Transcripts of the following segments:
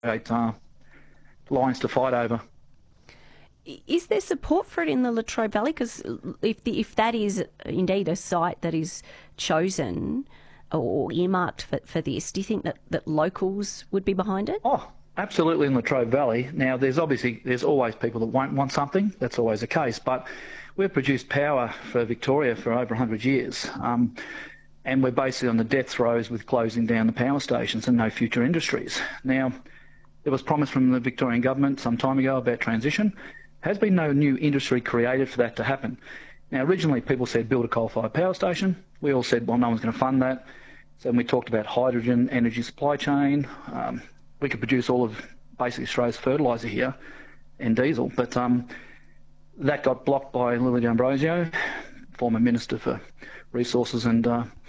lines to fight over. Is there support for it in the Latrobe Valley? Because if that is indeed a site that is chosen or earmarked for this, do you think that locals would be behind it? Oh, absolutely, in Latrobe Valley. Now, there's always people that won't want something. That's always the case. But we've produced power for Victoria for over 100 years. And we're basically on the death throes with closing down the power stations and no future industries. Now, there was promise from the Victorian government some time ago about transition. Has been no new industry created for that to happen. Now, originally people said build a coal-fired power station. We all said, well, no one's going to fund that. So then we talked about hydrogen, energy supply chain. We could produce all of basically Australia's fertiliser here and diesel. But that got blocked by Lily D'Ambrosio, former Minister for Resources and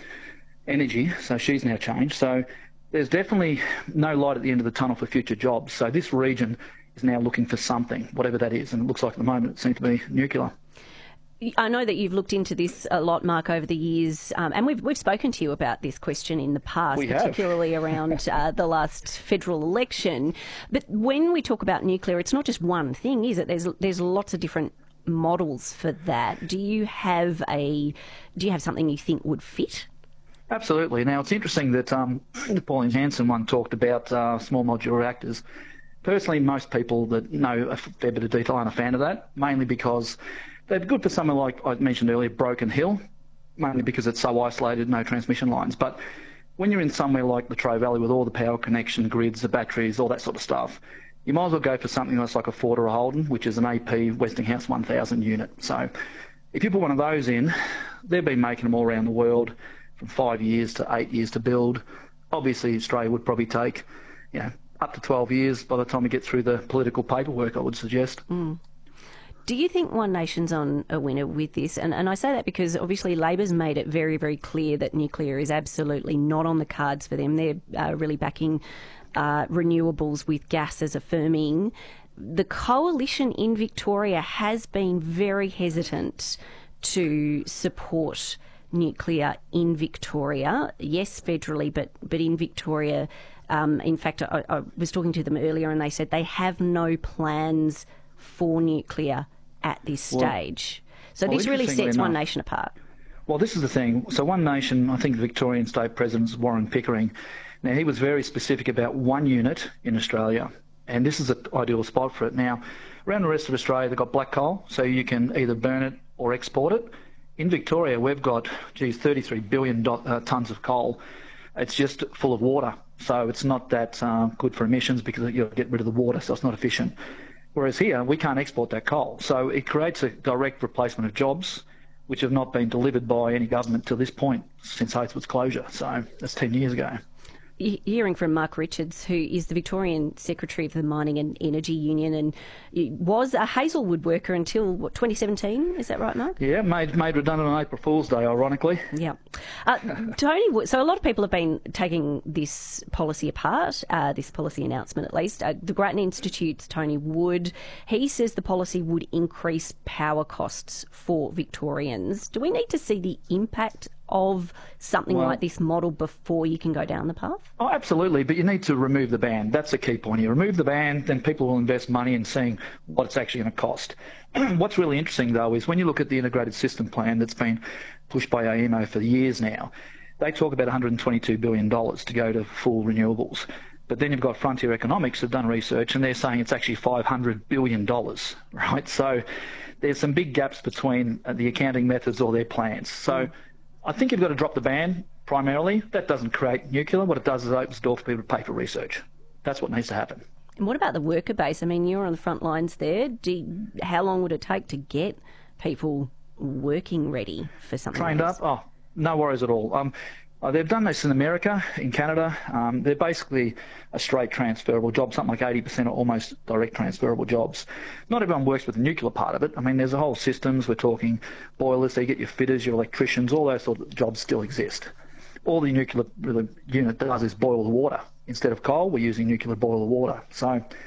Energy. So she's now changed. So there's definitely no light at the end of the tunnel for future jobs. So this region is now looking for something, whatever that is, and it looks like at the moment it seems to be nuclear. I know that you've looked into this a lot, Mark, over the years, and we've spoken to you about this question in the past, particularly around the last federal election. But when we talk about nuclear, it's not just one thing, is it? There's lots of different models for that. Do you have something you think would fit? Absolutely. Now, it's interesting that the Pauline Hanson one talked about small modular reactors. Personally, most people that know a fair bit of detail aren't a fan of that, mainly because they're good for somewhere like I mentioned earlier, Broken Hill, mainly because it's so isolated, no transmission lines. But when you're in somewhere like Latrobe Valley with all the power connection grids, the batteries, all that sort of stuff, you might as well go for something that's like a Ford or a Holden, which is an AP Westinghouse 1000 unit. So if you put one of those in, they've been making them all around the world from 5 years to 8 years to build. Obviously, Australia would probably take, up to 12 years by the time we get through the political paperwork, I would suggest. Mm. Do you think One Nation's on a winner with this? And I say that because obviously Labor's made it very, very clear that nuclear is absolutely not on the cards for them. They're really backing renewables with gas as affirming. The coalition in Victoria has been very hesitant to support nuclear in Victoria. Yes, federally, but in Victoria. In fact, I was talking to them earlier and they said they have no plans for nuclear at this stage. So this really sets One Nation apart. Well, this is the thing. So One Nation, I think the Victorian State President is Warren Pickering. Now, he was very specific about one unit in Australia, and this is an ideal spot for it. Now, around the rest of Australia, they've got black coal, so you can either burn it or export it. In Victoria, we've got, 33 billion tonnes of coal. It's just full of water. So it's not that good for emissions because you'll get rid of the water, so it's not efficient. Whereas here, we can't export that coal. So it creates a direct replacement of jobs, which have not been delivered by any government to this point since Haithwood's closure. So that's 10 years ago. Hearing from Mark Richards, who is the Victorian Secretary of the Mining and Energy Union and was a Hazelwood worker until, 2017? Is that right, Mark? Yeah, made redundant on April Fool's Day, ironically. Yeah. Tony, so a lot of people have been taking this policy apart, this policy announcement at least. The Grattan Institute's Tony Wood, he says the policy would increase power costs for Victorians. Do we need to see the impact of something like this model before you can go down the path? Oh, absolutely, but you need to remove the ban. That's the key point here. Remove the ban, then people will invest money in seeing what it's actually going to cost. What's really interesting, though, is when you look at the integrated system plan that's been pushed by AEMO for years now, they talk about $122 billion to go to full renewables. But then you've got Frontier Economics who've done research and they're saying it's actually $500 billion, right? So there's some big gaps between the accounting methods or their plans. So I think you've got to drop the ban primarily. That doesn't create nuclear. What it does is it opens the door for people to pay for research. That's what needs to happen. And what about the worker base? I mean, you're on the front lines there. How long would it take to get people working ready for something trained like this? up? Oh, no worries at all. They've done this in America, in Canada. They're basically a straight transferable job. Something like 80% are almost direct transferable jobs. Not everyone works with the nuclear part of it. I mean, there's a whole systems. We're talking boilers. So you get your fitters, your electricians, all those sort of jobs still exist. All the nuclear unit does is boil the water. Instead of coal, we're using nuclear boil the water. So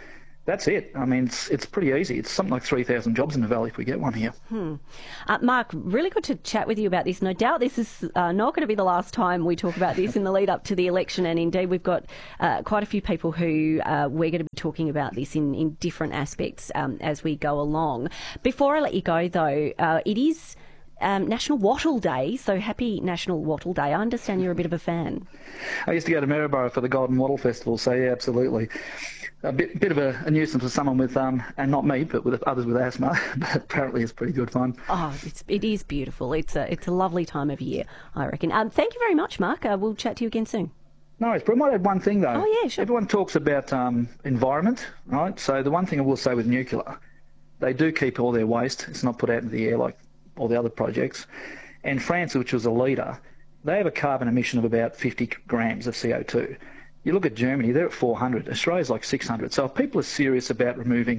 That's it. I mean, it's pretty easy. It's something like 3,000 jobs in the valley if we get one here. Mark, really good to chat with you about this. No doubt this is not going to be the last time we talk about this in the lead up to the election, and indeed we've got quite a few people who we're going to be talking about this in different aspects as we go along. Before I let you go, though, it is National Wattle Day, so happy National Wattle Day. I understand you're a bit of a fan. I used to go to Maryborough for the Golden Wattle Festival, so yeah, absolutely. A bit of a nuisance for someone with, and not me, but with others with asthma, but apparently it's pretty good fun. Oh, it is beautiful. It's a lovely time of year, I reckon. Thank you very much, Mark. We'll chat to you again soon. No worries, but I might add one thing, though. Oh, yeah, sure. Everyone talks about environment, right? So the one thing I will say with nuclear, they do keep all their waste. It's not put out into the air like all the other projects. And France, which was a leader, they have a carbon emission of about 50 grams of CO2. You look at Germany, they're at 400. Australia's like 600. So if people are serious about removing,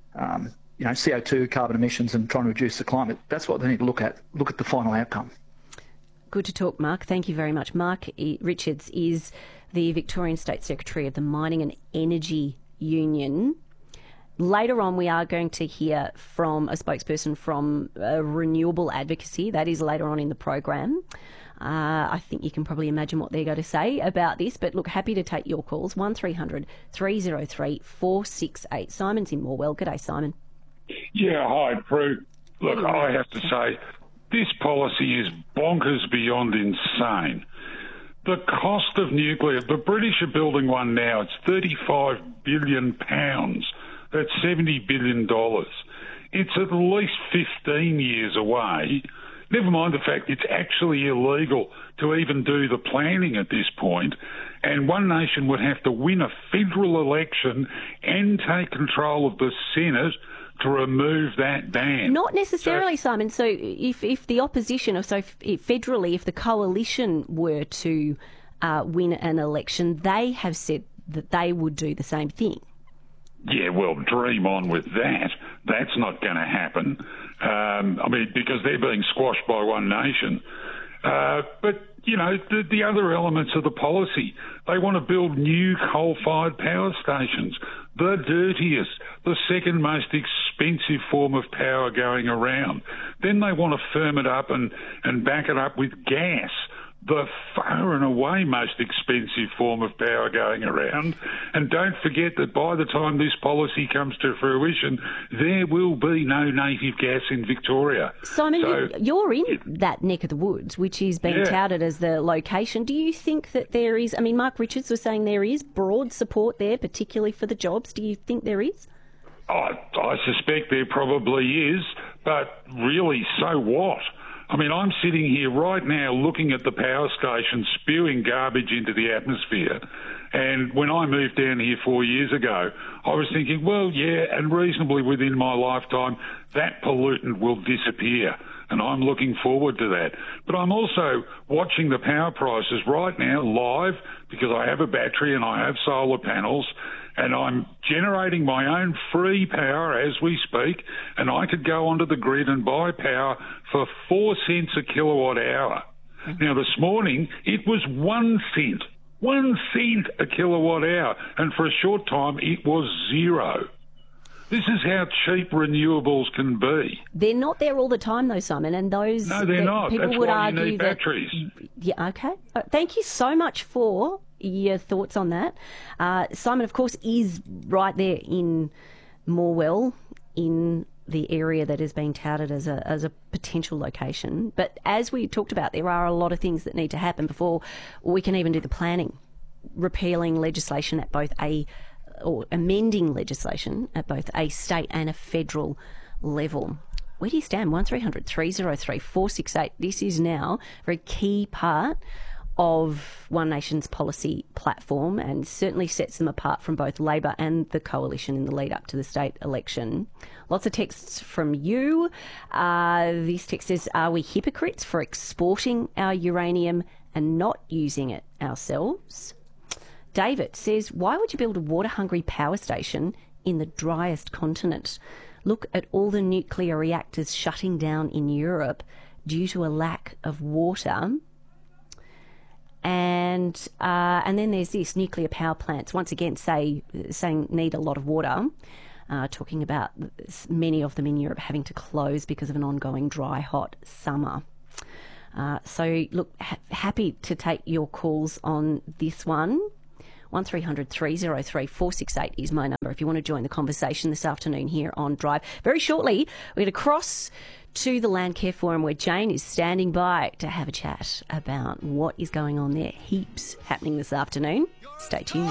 CO2, carbon emissions and trying to reduce the climate, that's what they need to look at. Look at the final outcome. Good to talk, Mark. Thank you very much. Mark Richards is the Victorian State Secretary of the Mining and Energy Union. Later on, we are going to hear from a spokesperson from Renewable Advocacy. That is later on in the program. I think you can probably imagine what they're going to say about this. But look, happy to take your calls. 1300 303 468. Simon's in Morwell. G'day, Simon. Yeah, hi, Prue. Look, I have to say, this policy is bonkers beyond insane. The cost of nuclear, the British are building one now. It's £35 billion. That's $70 billion. It's at least 15 years away. Never mind the fact it's actually illegal to even do the planning at this point, and One Nation would have to win a federal election and take control of the Senate to remove that ban. Not necessarily, Simon. So if the opposition, or federally, if the coalition were to win an election, they have said that they would do the same thing. Yeah, well, dream on with that. That's not going to happen. Because they're being squashed by One Nation. But, the other elements of the policy, they want to build new coal-fired power stations, the dirtiest, the second most expensive form of power going around. Then they want to firm it up and back it up with gas, the far and away most expensive form of power going around. And don't forget that by the time this policy comes to fruition, there will be no native gas in Victoria. Simon, you're in that neck of the woods, which is being touted as the location. Do you think that there is, Mark Richards was saying there is broad support there, particularly for the jobs. Do you think there is? I suspect there probably is, but really, so what? I'm sitting here right now looking at the power station spewing garbage into the atmosphere. And when I moved down here 4 years ago, I was thinking, well, yeah, and reasonably within my lifetime, that pollutant will disappear. And I'm looking forward to that. But I'm also watching the power prices right now live because I have a battery and I have solar panels, and I'm generating my own free power as we speak, and I could go onto the grid and buy power for 4 cents a kilowatt hour. Now, this morning, it was 1 cent. 1 cent a kilowatt hour, and for a short time, it was zero. This is how cheap renewables can be. They're not there all the time, though, Simon, and those... No, they're not. People That's would why argue you need batteries. Yeah, okay. Thank you so much for your thoughts on that. Simon, of course, is right there in Morwell, in the area that is being touted as a potential location. But as we talked about, there are a lot of things that need to happen before we can even do the planning. Repealing legislation at both or amending legislation at both a state and a federal level. Where do you stand? 1300 303 468. This is now a very key part of One Nation's policy platform and certainly sets them apart from both Labor and the Coalition in the lead up to the state election. Lots of texts from you. This text says, are we hypocrites for exporting our uranium and not using it ourselves? David says, why would you build a water-hungry power station in the driest continent? Look at all the nuclear reactors shutting down in Europe due to a lack of water. And then there's this nuclear power plants, once again saying need a lot of water, talking about many of them in Europe having to close because of an ongoing dry, hot summer. So, look, happy to take your calls on this one. 1300 303 468 is my number if you want to join the conversation this afternoon here on Drive. Very shortly, we're going to cross to the Landcare Forum where Jane is standing by to have a chat about what is going on there. Heaps happening this afternoon. Stay tuned.